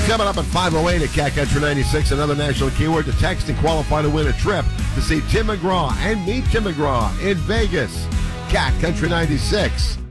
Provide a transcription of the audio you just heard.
Coming up at 5:08 at Cat Country 96, another national keyword to text and qualify to win a trip to see Tim McGraw and meet Tim McGraw in Vegas. Cat Country 96.